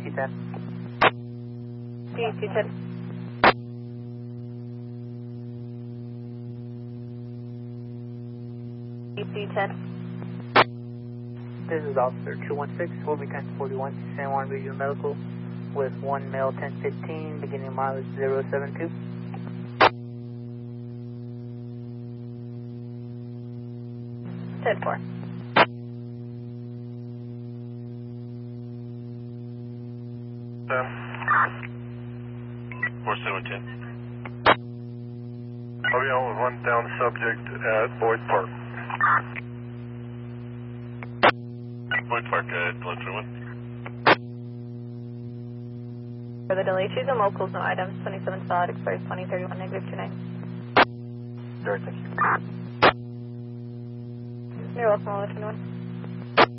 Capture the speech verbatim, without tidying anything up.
two ten. D two ten. D two ten. This is Officer two one six, will be ten forty-one, San Juan Regional Medical, with one male ten fifteen, beginning mileage zero seven two. ten four. four seven ten. I'll be on with one down subject at Boyd Park. Boyd Park at one three one. For the delay, choose on locals, no items, twenty-seven solid, expires twenty thirty-one, negative two nine. Direct, thank you. You're welcome, I'll let you know.